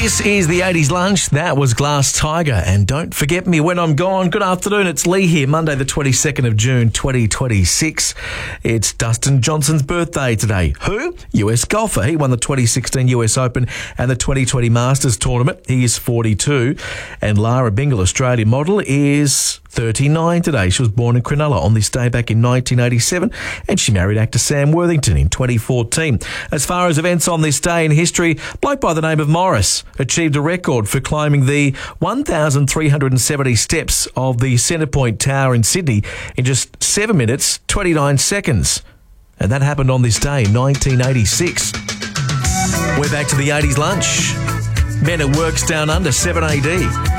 This is the 80s lunch. That was Glass Tiger. And don't forget me when I'm gone. Good afternoon. It's Lee here. Monday the 22nd of June 2026. It's Dustin Johnson's birthday today. Who? US golfer. He won the 2016 US Open and the 2020 Masters tournament. He is 42. And Lara Bingle, Australian model, is 39 today. She was born in Cronulla on this day back in 1987, and she married actor Sam Worthington in 2014. As far as events on this day in history, a bloke by the name of Morris achieved a record for climbing the 1,370 steps of the Centrepoint Tower in Sydney in just 7 minutes, 29 seconds. And that happened on this day in 1986. We're back to the 80s lunch. Men at Work's Down Under, 7AD.